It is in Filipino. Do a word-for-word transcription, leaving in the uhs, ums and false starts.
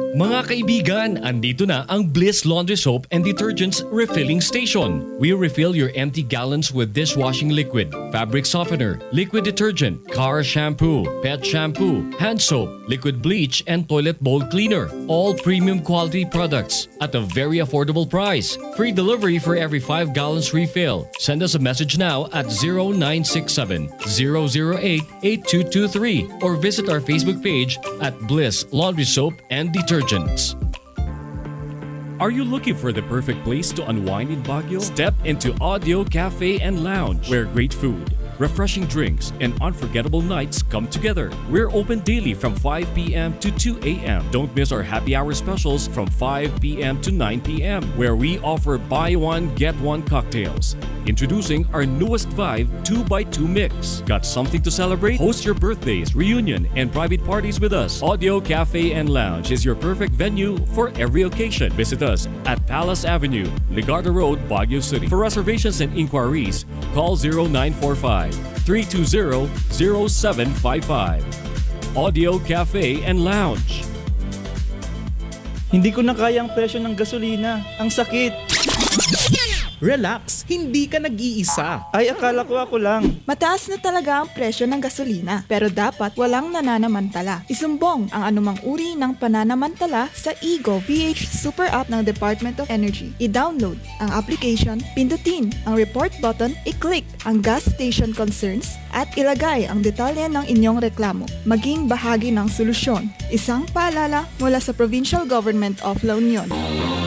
Mga kaibigan, andito na ang Bliss Laundry Soap and Detergents Refilling Station. We refill your empty gallons with dishwashing liquid, fabric softener, liquid detergent, car shampoo, pet shampoo, hand soap, liquid bleach, and toilet bowl cleaner. All premium quality products at a very affordable price. Free delivery for every five gallons refill. Send us a message now at zero nine six seven, zero zero eight, eight two two three or visit our Facebook page at Bliss Laundry Soap and Detergents. Are you looking for the perfect place to unwind in Baguio? Step into Audio Cafe and Lounge, where great food, refreshing drinks, and unforgettable nights come together. We're open daily from five p.m. to two a.m. Don't miss our happy hour specials from five p.m. to nine p.m. where we offer buy one, get one cocktails. Introducing our newest Vibe two by two mix. Got something to celebrate? Host your birthdays, reunion, and private parties with us. Audio Cafe and Lounge is your perfect venue for every occasion. Visit us at Palace Avenue, Ligarda Road, Baguio City. For reservations and inquiries, call zero nine four five, three two zero, zero seven five five. Audio Cafe and Lounge. Hindi ko na kaya ang presyo ng gasolina. Ang sakit. Relax, hindi ka nag-iisa. Ay, akala ko ako lang. Mataas na talaga ang presyo ng gasolina, pero dapat walang nananamantala. Isumbong ang anumang uri ng pananamantala sa Eagle P H Super App ng Department of Energy. I-download ang application, pindutin ang report button, i-click ang gas station concerns, at ilagay ang detalye ng inyong reklamo. Maging bahagi ng solusyon. Isang paalala mula sa Provincial Government of La Union.